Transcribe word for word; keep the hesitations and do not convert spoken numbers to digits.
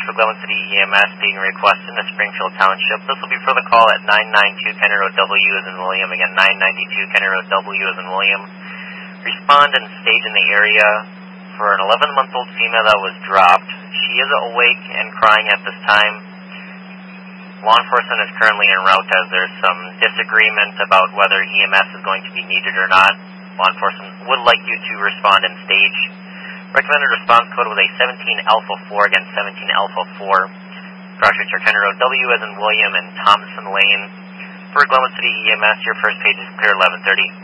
page for Glenwood City E M S being requested in the Springfield Township. This will be for the call at nine ninety-two Kenny Road W as in William. Again, nine ninety-two Kenny Road W as in William. Respond and stage in the area for an eleven-month-old female that was dropped. She is awake and crying at this time. Law enforcement is currently en route as there's some disagreement about whether E M S is going to be needed or not. Law enforcement would like you to respond and stage. Recommended response code was a seventeen alpha four, again seventeen alpha four. Cross streets are Kenny Road W as in William and Thompson Lane. For Glenwood City E M S, your first page is clear eleven thirty.